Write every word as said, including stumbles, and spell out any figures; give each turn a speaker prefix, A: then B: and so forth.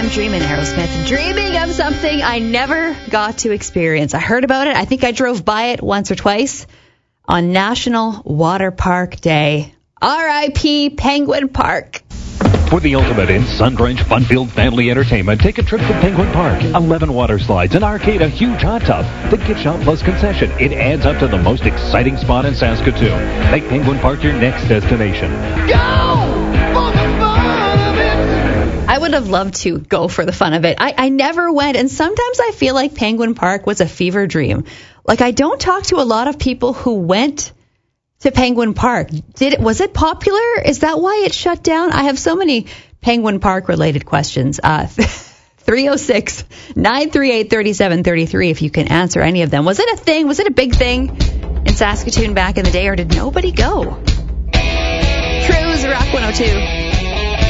A: I'm dreaming, Aerosmith. Dreaming of something I never got to experience. I heard about it. I think I drove by it once or twice on National Water Park Day. R I P Penguin Park.
B: For the ultimate in sun-drenched, fun-filled family entertainment, take a trip to Penguin Park. eleven water slides, an arcade, a huge hot tub, the gift shop plus concession. It adds up to the most exciting spot in Saskatoon. Make Penguin Park your next destination. Go! For the fun of it!
A: I would have loved to go for the fun of it. I, I never went, and sometimes I feel like Penguin Park was a fever dream. Like, I don't talk to a lot of people who went to Penguin Park. Did it, was it popular? Is that why it shut down? I have so many Penguin Park related questions. Uh, three oh six, nine three eight, three seven three three if you can answer any of them. Was it a thing? Was it a big thing in Saskatoon back in the day, or did nobody go? Cruise Rock one oh two.